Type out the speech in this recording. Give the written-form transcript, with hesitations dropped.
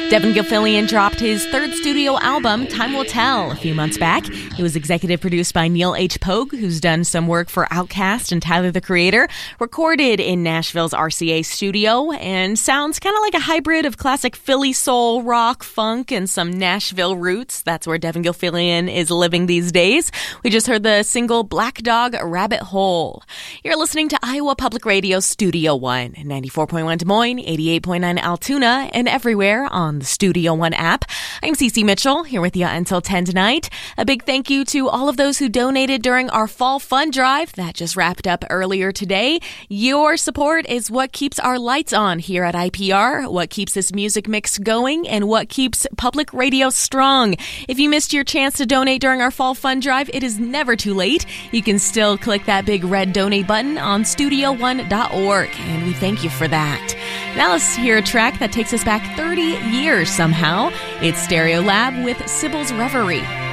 Devin Gilfillian dropped his third studio album, Time Will Tell, a few months back. It was executive produced by Neil H. Pogue, who's done some work for Outkast and Tyler, the Creator, recorded in Nashville's RCA studio, and sounds kind of like a hybrid of classic Philly soul, rock, funk, and some Nashville roots. That's where Devin Gilfillian is living these days. We just heard the single Black Dog Rabbit Hole. You're listening to Iowa Public Radio Studio One, 94.1 Des Moines, 88.9 Altoona, and everywhere on the Studio One app. I'm Cece Mitchell, here with you until 10 tonight. A big thank you to all of those who donated during our Fall Fund Drive that just wrapped up earlier today. Your support is what keeps our lights on here at IPR, what keeps this music mix going, and what keeps public radio strong. If you missed your chance to donate during our Fall Fund Drive, it is never too late. You can still click that big red donate button on studio1.org, and we thank you for that. Now let's hear a track that takes us back 30 years somehow. It's Stereolab with Sybil's Reverie.